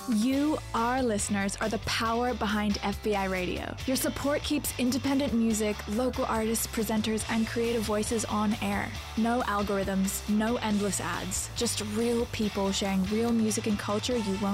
You, our listeners, are the power behind FBI Radio. Your support keeps independent music, local artists, presenters, and creative voices on air. No algorithms, no endless ads, just real people sharing real music and culture you won't